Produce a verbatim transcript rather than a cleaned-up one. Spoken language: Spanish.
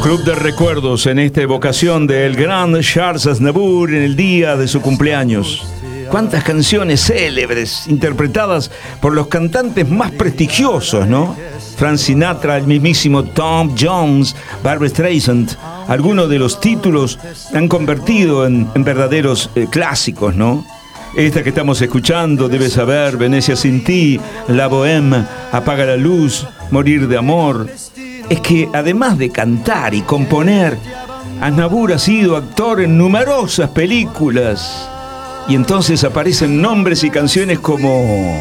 Club de Recuerdos en esta evocación del gran Charles Aznavour en el día de su cumpleaños. Cuántas canciones célebres interpretadas por los cantantes más prestigiosos, ¿no? Frank Sinatra, el mismísimo Tom Jones, Barbra Streisand. Algunos de los títulos han convertido en, en verdaderos eh, clásicos, ¿no? Esta que estamos escuchando, Debes saber, Venecia sin ti, La Bohème, Apaga la luz, Morir de amor. Es que además de cantar y componer, Aznavour ha sido actor en numerosas películas. Y entonces aparecen nombres y canciones como